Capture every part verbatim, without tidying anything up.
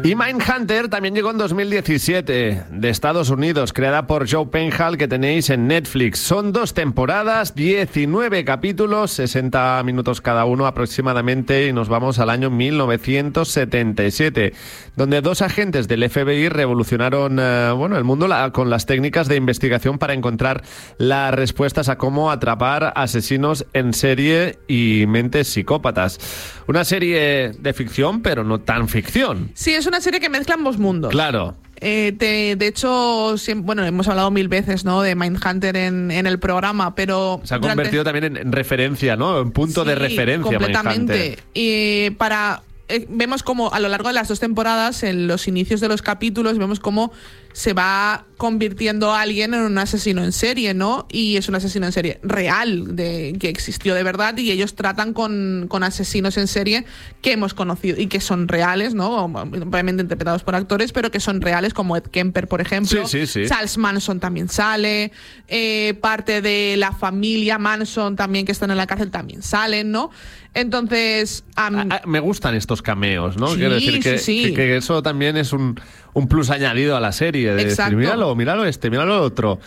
Y Mindhunter también llegó en dos mil diecisiete, de Estados Unidos, creada por Joe Penhall, que tenéis en Netflix. Son dos temporadas, diecinueve capítulos, sesenta minutos cada uno aproximadamente, y nos vamos al año mil novecientos setenta y siete, donde dos agentes del F B I revolucionaron eh, bueno, el mundo la, con las técnicas de investigación para encontrar las respuestas a cómo atrapar asesinos en serie y mentes psicópatas. Una serie de ficción, pero no tan ficción. Sí, es una serie que mezcla ambos mundos. Claro. Eh, te, de hecho, siempre, bueno, hemos hablado mil veces, ¿no?, de Mindhunter en, en el programa, pero... Se ha durante... convertido también en, en referencia, ¿no? En punto sí, de referencia. Completamente. Y para... Eh, vemos como a lo largo de las dos temporadas, en los inicios de los capítulos, vemos cómo se va convirtiendo a alguien en un asesino en serie, ¿no? Y es un asesino en serie real, de, que existió de verdad, y ellos tratan con, con asesinos en serie que hemos conocido y que son reales, ¿no? Obviamente interpretados por actores, pero que son reales, como Ed Kemper, por ejemplo. Sí, sí, sí. Charles Manson también sale, eh, parte de la familia Manson también que están en la cárcel también salen, ¿no? Entonces... Um, a, a, me gustan estos cameos, ¿no? Sí, Quiero decir que, sí, sí. Que, que eso también es un, un plus añadido a la serie. De Exacto. decir, míralo, míralo este, míralo otro.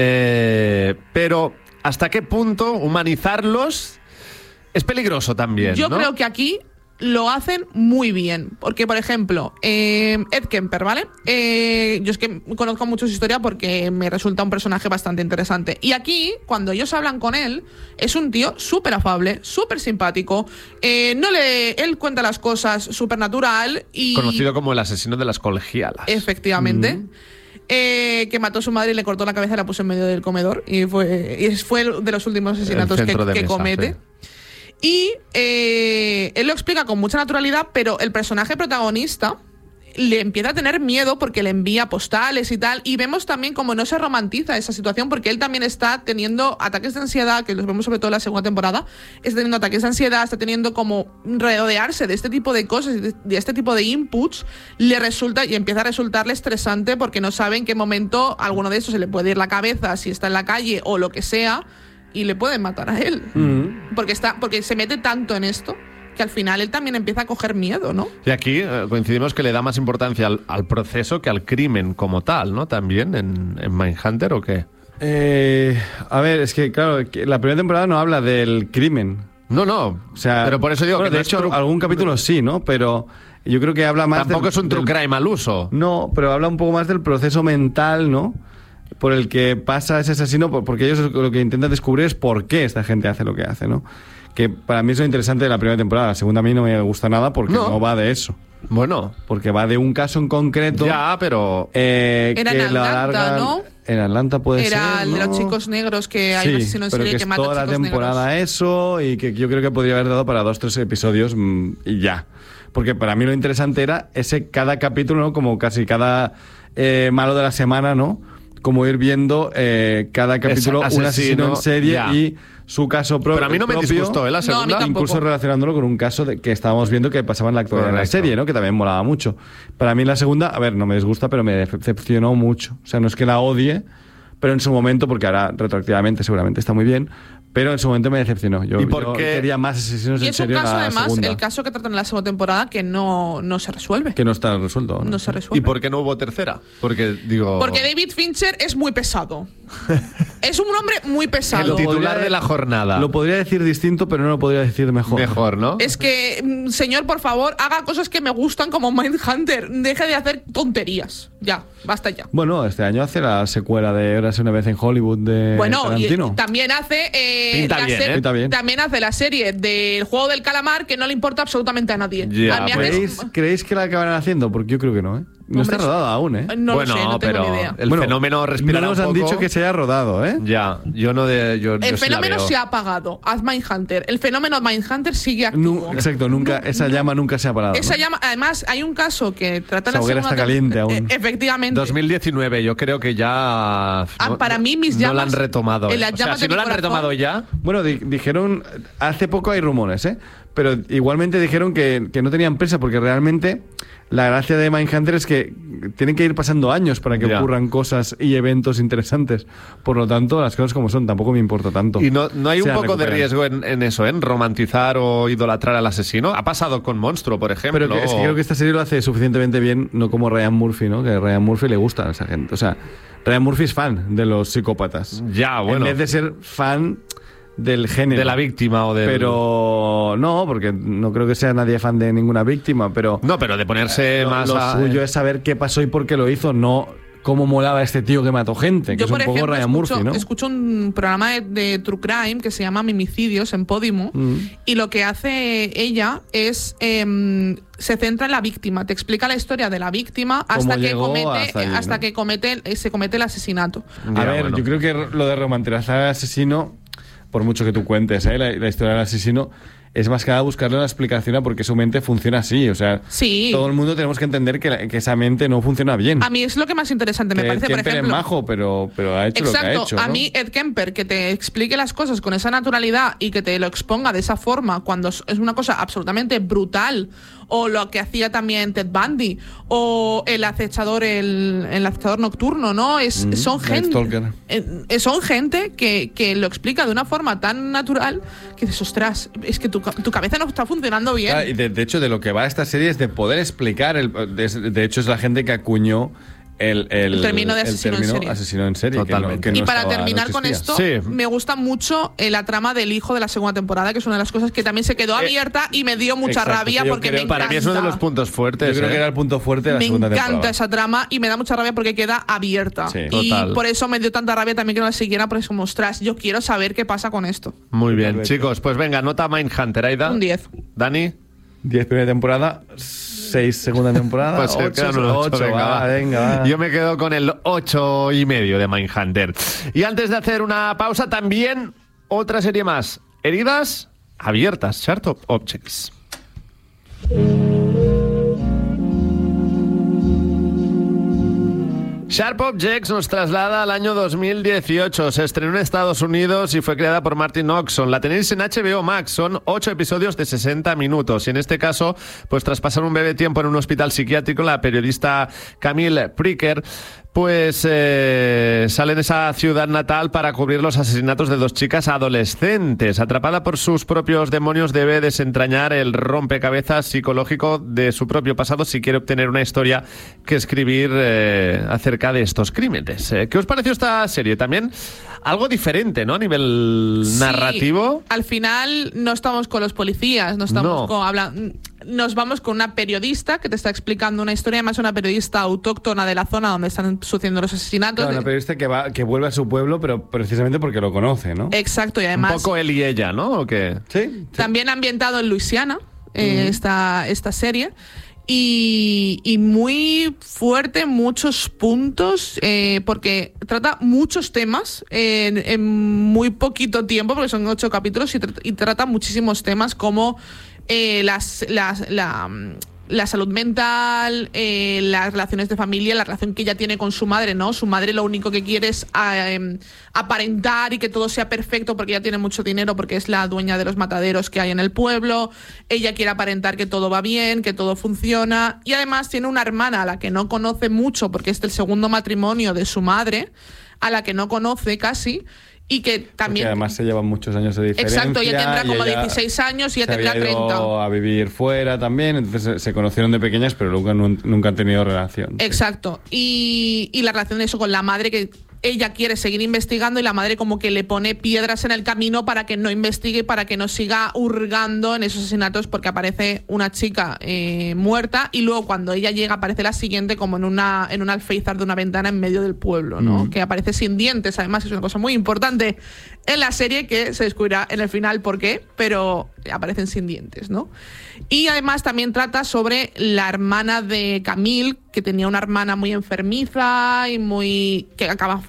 Eh, pero, ¿hasta qué punto humanizarlos es peligroso también? Yo ¿no? creo que aquí lo hacen muy bien. Porque, por ejemplo, eh, Ed Kemper, ¿vale? Eh, yo es que conozco mucho su historia porque me resulta un personaje bastante interesante. Y aquí, cuando ellos hablan con él, es un tío súper afable, súper simpático. Eh, no le, él cuenta las cosas súper natural y... Conocido como el asesino de las colegialas. Efectivamente. Mm. Eh, que mató a su madre y le cortó la cabeza y la puso en medio del comedor. Y fue, y fue de los últimos asesinatos que, que mesa, comete. Sí. Y eh, él lo explica con mucha naturalidad, pero el personaje protagonista le empieza a tener miedo porque le envía postales y tal, y vemos también cómo no se romantiza esa situación, porque él también está teniendo ataques de ansiedad, que los vemos sobre todo en la segunda temporada, está teniendo ataques de ansiedad, está teniendo como rodearse de este tipo de cosas, de, de este tipo de inputs, le resulta y empieza a resultarle estresante porque no sabe en qué momento alguno de esos se le puede ir la cabeza si está en la calle o lo que sea, y le pueden matar a él. Mm. Porque está, porque se mete tanto en esto que al final él también empieza a coger miedo, ¿no? Y aquí eh, coincidimos que le da más importancia al, al proceso que al crimen como tal, ¿no? También en, en Mindhunter, ¿o qué? Eh, a ver, es que claro, la primera temporada no habla del crimen. No, no. O sea, pero por eso digo bueno, que de no hecho es tru- algún capítulo sí, ¿no? Pero yo creo que habla más. Tampoco del, es un true del, crime al uso. No, pero habla un poco más del proceso mental, ¿no? Por el que pasa ese asesino, porque ellos lo que intentan descubrir es por qué esta gente hace lo que hace, ¿no? Que para mí es lo interesante de la primera temporada. La segunda a mí no me gusta nada porque no, no va de eso. Bueno. Porque va de un caso en concreto. Ya, pero... Eh, Era que en Atlanta, la larga, ¿no? En Atlanta puede Era ser, el de ¿no? los chicos negros, que hay sí, un asesino en pero serie que, que es mata toda a la chicos temporada negros. eso, y que yo creo que podría haber dado para dos, tres episodios mmm, y ya. Porque para mí lo interesante era ese cada capítulo, ¿no? Como casi cada eh, malo de la semana, ¿no? Como ir viendo eh, cada capítulo asesino, un asesino en serie ya. Y su caso pro- Pero a mí no me propio. disgustó, ¿eh? La segunda. No, Incluso relacionándolo con un caso de, que estábamos viendo que pasaba en la actualidad de la serie, ¿no? Que también molaba mucho. Para mí la segunda, a ver, no me disgusta, pero me decepcionó mucho. O sea, no es que la odie, pero en su momento, porque ahora retroactivamente seguramente está muy bien, pero en su momento me decepcionó. Yo, ¿Y por yo qué? quería más asesinos Y en es un serie en caso, la además, segunda. el caso que tratan en la segunda temporada que no, no se resuelve. Que no está resuelto. No, ¿no? se resuelve. ¿Y por qué no hubo tercera? Porque, digo... Porque David Fincher es muy pesado. Es un hombre muy pesado. El titular Podría- de la jornada. Lo podría decir distinto, pero no lo podría decir mejor. Mejor, ¿no? Es que, mm, señor, por favor, haga cosas que me gustan como Mindhunter. Deje de hacer tonterías. Ya, basta ya. Bueno, este año hace la secuela de Érase una vez en Hollywood de Bueno, y Tarantino. también hace eh, Pinta la bien, serie- ¿eh? Pinta bien. también hace la serie del juego del calamar que no le importa absolutamente a nadie. Ya, A mí hace- ¿Creéis, ¿Creéis que la acabarán haciendo? Porque yo creo que no, ¿eh? No Hombre, está rodada aún, ¿eh? No bueno, lo sé, no tengo pero ni idea. el Bueno, fenómeno respirará no nos un han poco. dicho que se haya rodado, ¿eh? Ya, yo no de... Yo, yo El sí la fenómeno veo. se ha apagado. Haz Mindhunter. El fenómeno Mindhunter sigue activo. Nu- exacto, nunca, esa llama nunca se ha parado. Esa ¿no? llama, además, hay un caso que trata Esa la hoguera segunda está caliente tem- aún. Eh, efectivamente. dos mil diecinueve, yo creo que ya... Ah, no- para mí, mis No llamas- la han retomado. en ¿eh? las O sea, llamas si de no mi la han corazón- retomado ya... Bueno, di- dijeron, hace poco hay rumores, ¿eh? pero igualmente dijeron que, que no tenían prisa porque realmente la gracia de Mindhunter es que tienen que ir pasando años para que ya. ocurran cosas y eventos interesantes. Por lo tanto, las cosas como son, tampoco me importa tanto. Y no, no hay un poco recuperan. de riesgo en, en eso, en romantizar o idolatrar al asesino. Ha pasado con Monstruo, por ejemplo. Pero que, es que creo que esta serie lo hace suficientemente bien, no como Ryan Murphy, ¿no? Que a Ryan Murphy le gusta a esa gente. O sea, Ryan Murphy es fan de los psicópatas. Ya, bueno. En vez de ser fan del género. De la víctima o del... Pero no, porque no creo que sea nadie fan de ninguna víctima, pero... No, pero de ponerse lo, más Lo a... suyo es saber qué pasó y por qué lo hizo, no cómo molaba este tío que mató gente, que Yo, es por un poco ejemplo, Ryan escucho, Murphy, ¿no? escucho un programa de, de True Crime que se llama Mimicidios en Podimo, Mm. y lo que hace ella es... Eh, se centra en la víctima, te explica la historia de la víctima hasta que llegó comete hasta allí, hasta ¿no? que comete eh, se comete el asesinato. A Ya, ver, bueno. yo creo que lo de romantizar al asesino, por mucho que tú cuentes, ¿eh? la, la historia del asesino, es más que nada buscarle una explicación a por qué su mente funciona así. O sea, Sí. todo el mundo tenemos que entender que, la- que esa mente no funciona bien. A mí es lo que más interesante me que parece, por Kemper es ejemplo. majo, pero, pero ha hecho Exacto, lo que ha hecho. a ¿no? mí Ed Kemper que te explique las cosas con esa naturalidad y que te lo exponga de esa forma cuando es es una cosa absolutamente brutal, o lo que hacía también Ted Bundy o el acechador el, el acechador nocturno, ¿no? Es Mm, son Night gente Stalker. eh, son gente que, que lo explica de una forma tan natural que dices, ostras, es que tu, ca- tu cabeza no está funcionando bien. Claro, y de, de hecho, de lo que va esta serie es de poder explicar. El, de, de hecho, es la gente que acuñó el, el, El término de el asesino en término serie. asesino en serie. que no- Totalmente. que no Y para estaba- no terminar con existía. esto, Sí. me gusta mucho eh, la trama del hijo de la segunda temporada, que es una de las cosas que también se quedó abierta y me dio mucha exacto, rabia que yo porque creo- me Para encanta. mí es uno de los puntos fuertes. Yo creo ¿eh? que era el punto fuerte de la Me segunda encanta temporada. esa trama y me da mucha rabia porque queda abierta. Sí. Y Total. por eso me dio tanta rabia también que no la siguiera, porque es como, ostras, yo quiero saber qué pasa con esto. Muy bien, Totalmente. chicos. Pues venga, nota Mindhunter, Aida. Un diez. Dani. diez primera temporada, seis segunda temporada, Pues se ocho, quedan un ocho, ocho, venga, va, va. venga, va. Yo me quedo con el ocho y medio de Mindhunter. Y antes de hacer una pausa, también otra serie más. Heridas abiertas, Sharp Objects. Sharp Objects nos traslada al año dos mil dieciocho. Se estrenó en Estados Unidos y fue creada por Martin Oxon. La tenéis en H B O Max. Son ocho episodios de sesenta minutos. Y en este caso, pues tras pasar un breve tiempo en un hospital psiquiátrico, la periodista Camille Pricker pues eh, sale de esa ciudad natal para cubrir los asesinatos de dos chicas adolescentes. Atrapada por sus propios demonios, debe desentrañar el rompecabezas psicológico de su propio pasado si quiere obtener una historia que escribir eh, acerca de estos crímenes. Eh, ¿Qué os pareció esta serie? También algo diferente, ¿no? A nivel Sí, narrativo. al final no estamos con los policías, no estamos No. con habla- nos vamos con una periodista que te está explicando una historia, además una periodista autóctona de la zona donde están sucediendo los asesinatos. Claro, una periodista que, va, que vuelve a su pueblo, pero precisamente porque lo conoce, ¿no? Exacto, y Un además poco él y ella, ¿no? ¿O qué? Sí. también ambientado en Luisiana, eh, esta, esta serie. Y, y muy fuerte en muchos puntos, eh, porque trata muchos temas en, en muy poquito tiempo, porque son ocho capítulos, y, tr- y trata muchísimos temas como eh, las, las, la, la salud mental, eh, las relaciones de familia, la relación que ella tiene con su madre, ¿no? Su madre lo único que quiere es eh, aparentar y que todo sea perfecto porque ella tiene mucho dinero, porque es la dueña de los mataderos que hay en el pueblo. Ella quiere aparentar que todo va bien, que todo funciona. Y además tiene una hermana a la que no conoce mucho porque es el segundo matrimonio de su madre, a la que no conoce casi. Y que también... Porque además se llevan muchos años de diferencia. Exacto, ella tendrá y como ella dieciséis años y ella se tendrá había ido treinta. a vivir fuera también, entonces se, se conocieron de pequeñas, pero nunca, nun- nunca han tenido relación. sí. Exacto. Y, y la relación de eso con la madre, que ella quiere seguir investigando y la madre como que le pone piedras en el camino para que no investigue, para que no siga hurgando en esos asesinatos, porque aparece una chica eh, muerta y luego cuando ella llega aparece la siguiente como en una en un alféizar de una ventana en medio del pueblo, ¿no? Mm. Que aparece sin dientes, además es una cosa muy importante en la serie que se descubrirá en el final por qué, pero aparecen sin dientes, ¿no? Y además también trata sobre la hermana de Camille, que tenía una hermana muy enfermiza y muy que acaba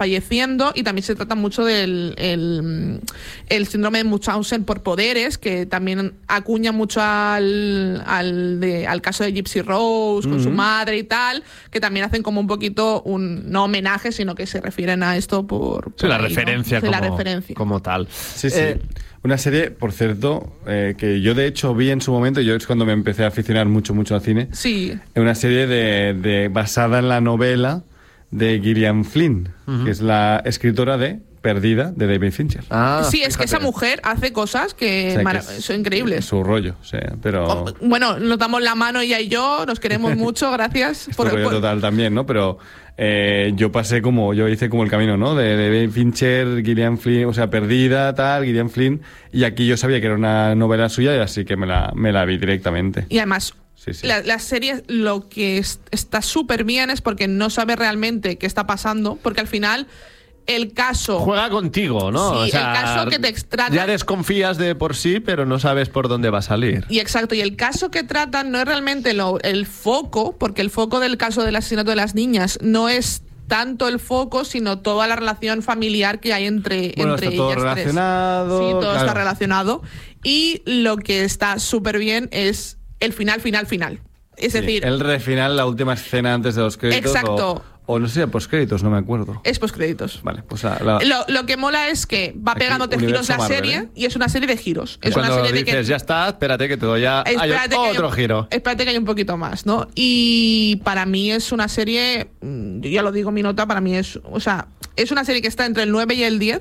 falleciendo, y también se trata mucho del el, el síndrome de Munchausen por poderes, que también acuña mucho al, al, de, al caso de Gypsy Rose con uh-huh. su madre y tal, que también hacen como un poquito un no homenaje, sino que se refieren a esto por, por sí, la ahí, referencia, ¿no? Sí, como, la referencia como tal. Sí, sí. Eh, Una serie, por cierto, eh, que yo de hecho vi en su momento, yo es cuando me empecé a aficionar mucho, mucho al cine. Sí. Una serie de, de basada en la novela de Gillian Flynn, uh-huh. que es la escritora de Perdida, de David Fincher. Ah, sí, fíjate. Es que esa mujer hace cosas que, o sea, que es, son increíbles. Su rollo, o sea, pero... Oh, bueno, nos damos la mano ella y yo, nos queremos mucho, gracias. Es por, rollo por... total también, ¿no? Pero eh, yo pasé como, yo hice como el camino, ¿no? De, de David Fincher, Gillian Flynn, o sea, Perdida, tal, Gillian Flynn, y aquí yo sabía que era una novela suya, y así que me la, me la vi directamente. Y además... Sí, sí. La, la serie lo que es, está súper bien es porque no sabe realmente qué está pasando, porque al final el caso... Juega contigo, ¿no? Sí, o sea, el caso que te extrata... Ya desconfías de por sí, pero no sabes por dónde va a salir. Y exacto, y el caso que tratan no es realmente lo, el foco, porque el foco del caso del asesinato de las niñas no es tanto el foco, sino toda la relación familiar que hay entre, bueno, entre está todo ellas relacionado, tres. Sí, todo claro. está relacionado. Y lo que está súper bien es el final, final, final. Es sí, decir... el refinal, la última escena antes de los créditos. Exacto. O, o no sé si postcréditos, no me acuerdo. Es postcréditos. Vale, pues la, la... Lo, lo que mola es que va pegándote giros la Marvel, serie, ¿eh? Y es una serie de giros. Es Cuando una serie dices, de que... ya está, espérate que te doy a... hay otro hay un, giro. Espérate que hay un poquito más, ¿no? Y para mí es una serie, yo ya lo digo mi nota, para mí es, o sea, es una serie que está entre el nueve y el diez.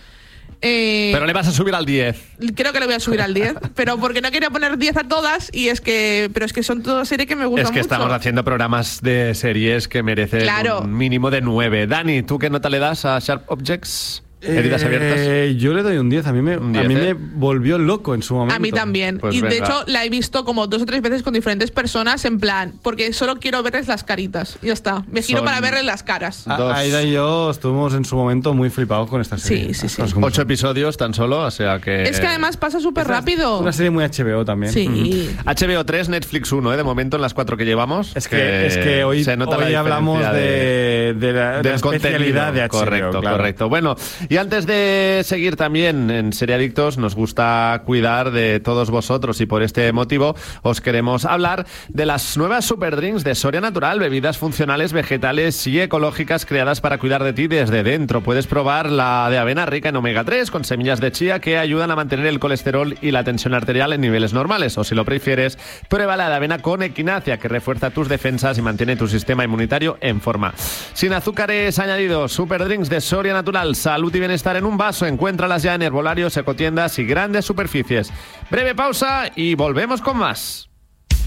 Eh, pero le vas a subir al diez. Creo que le voy a subir al diez, pero porque no quería poner diez a todas, y es que pero es que son todas series que me gustan mucho. Es que mucho. Estamos haciendo programas de series que merecen claro. un mínimo de nueve. Dani, ¿tú qué nota le das a Sharp Objects? ¿Heridas eh, abiertas? Yo le doy un diez. A mí me, diez, a mí ¿eh? me volvió loco en su momento. A mí también. Pues y venga. de hecho la he visto como dos o tres veces con diferentes personas, en plan, porque solo quiero verles las caritas. Y ya está. Me giro Son para verles las caras. A, Aida y yo estuvimos en su momento muy flipados con esta serie. Sí, sí, sí. Ocho episodios tan solo, o sea que... Es que además pasa súper rápido. Una serie muy H B O también. Sí. Mm. H B O tres, Netflix uno, ¿eh? De momento en las cuatro que llevamos. Es que, que es que hoy, se nota hoy la hablamos de, de, de la, de la especialidad de H B O. Correcto, claro. correcto. Bueno, y antes de seguir también en Seriadictos, nos gusta cuidar de todos vosotros, y por este motivo os queremos hablar de las nuevas Super Drinks de Soria Natural, bebidas funcionales, vegetales y ecológicas creadas para cuidar de ti desde dentro. Puedes probar la de avena rica en omega tres con semillas de chía que ayudan a mantener el colesterol y la tensión arterial en niveles normales, o si lo prefieres, prueba la de avena con equinacia, que refuerza tus defensas y mantiene tu sistema inmunitario en forma. Sin azúcares añadidos, Super Drinks de Soria Natural, salud y bienestar en un vaso. Encuéntralas ya en herbolarios, ecotiendas y grandes superficies. Breve pausa y volvemos con más.